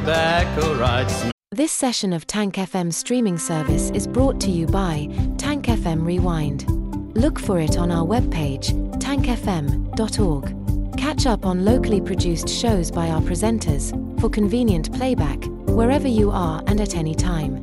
tobacco rights. This session of Tank FM streaming service is brought to you by Tank FM Rewind. Look for it on our webpage, tankfm.org. Catch up on locally produced shows by our presenters, for convenient playback, wherever you are and at any time.